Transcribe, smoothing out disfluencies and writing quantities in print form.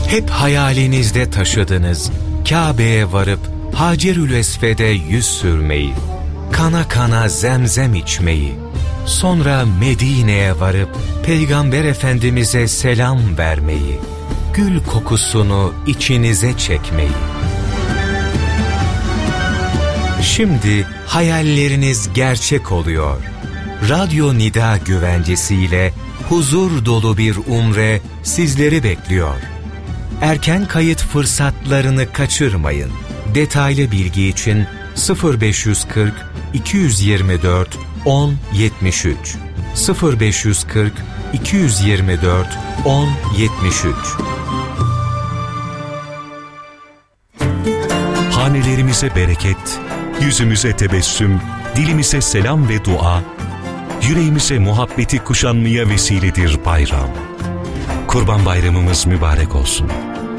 Hep hayalinizde taşıdınız Kabe'ye varıp Hacerül Esved'e yüz sürmeyi, kana kana zemzem içmeyi, sonra Medine'ye varıp Peygamber Efendimiz'e selam vermeyi, gül kokusunu içinize çekmeyi. Şimdi hayalleriniz gerçek oluyor. Radyo Nida güvencesiyle huzur dolu bir umre sizleri bekliyor. Erken kayıt fırsatlarını kaçırmayın. Detaylı bilgi için 0540 224 1073 0540 224 1073. Hanelerimize bereket, yüzümüze tebessüm, dilimize selam ve dua, yüreğimize muhabbeti kuşanmaya vesiledir bayram. Kurban Bayramımız mübarek olsun.